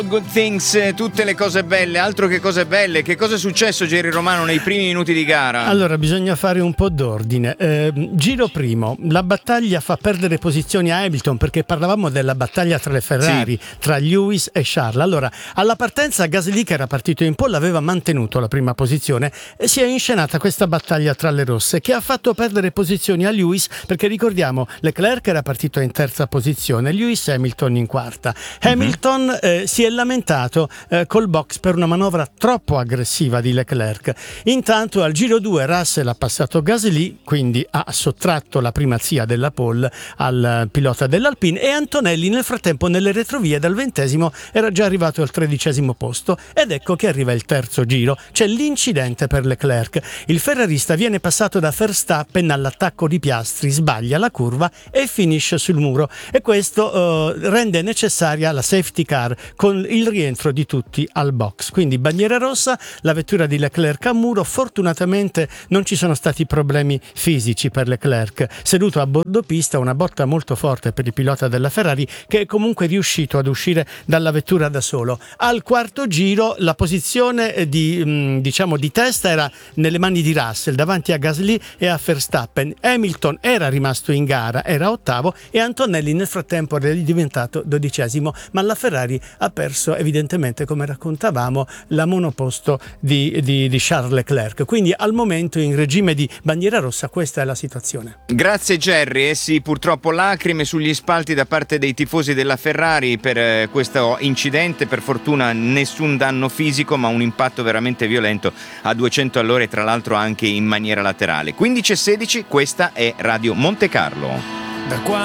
Good things, tutte le cose belle, altro che cose belle. Che cosa è successo, Jerry Romano, nei primi minuti di gara? Allora, bisogna fare un po' d'ordine. Giro primo, la battaglia fa perdere posizioni a Hamilton, perché parlavamo della battaglia tra le Ferrari, tra Lewis e Charles. Allora, alla partenza Gasly, che era partito in pole, aveva mantenuto la prima posizione e si è inscenata questa battaglia tra le rosse che ha fatto perdere posizioni a Lewis, perché ricordiamo, Leclerc era partito in terza posizione, Lewis e Hamilton in quarta. Hamilton si è lamentato col box per una manovra troppo aggressiva di Leclerc. Intanto al giro 2 Russell ha passato Gasly, quindi ha sottratto la primazia della pole al pilota dell'Alpine, e Antonelli nel frattempo nelle retrovie dal 20° era già arrivato al 13° posto, ed ecco che arriva il terzo giro. C'è l'incidente per Leclerc, il ferrarista viene passato da Verstappen all'attacco di Piastri, sbaglia la curva e finisce sul muro, e questo rende necessaria la safety car con il rientro di tutti al box. Quindi bandiera rossa, la vettura di Leclerc a muro. Fortunatamente non ci sono stati problemi fisici per Leclerc, seduto a bordo pista, una botta molto forte per il pilota della Ferrari, che è comunque riuscito ad uscire dalla vettura da solo. Al quarto giro la posizione di testa era nelle mani di Russell davanti a Gasly e a Verstappen. Hamilton era rimasto in gara, era ottavo, e Antonelli nel frattempo era diventato 12°, ma la Ferrari ha perso evidentemente, come raccontavamo, la monoposto di Charles Leclerc. Quindi al momento, in regime di bandiera rossa, questa è la situazione. Grazie Jerry. Sì, purtroppo lacrime sugli spalti da parte dei tifosi della Ferrari per questo incidente. Per fortuna nessun danno fisico, ma un impatto veramente violento a 200 all'ora, e tra l'altro anche in maniera laterale. 15:16, questa è Radio Monte Carlo.